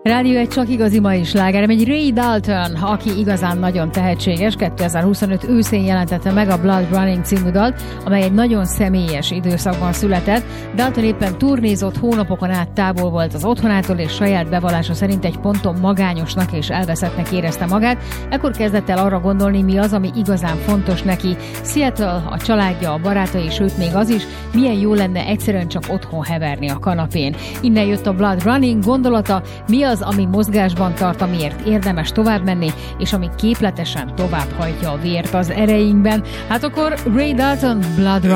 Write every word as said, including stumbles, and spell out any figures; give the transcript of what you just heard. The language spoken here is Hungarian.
Rádió egy csak igazi mai sláger, egy Ray Dalton, aki igazán nagyon tehetséges, kétezer-huszonöt őszén jelentette meg a Blood Running című dalt, amely egy nagyon személyes időszakban született. Dalton éppen turnézott, hónapokon át távol volt az otthonától, és saját bevallása szerint egy ponton magányosnak és elveszettnek érezte magát. Ekkor kezdett el arra gondolni, mi az, ami igazán fontos neki. Seattle, a családja, a barátai, sőt még az is, milyen jó lenne egyszerűen csak otthon heverni a kanapén. Innen jött a Blood Running gondolata, mi az, ami mozgásban tart, amiért érdemes tovább menni, és ami képletesen tovább hajtja a vért az ereinkben. Hát akkor Ray Dalton, Blood Running.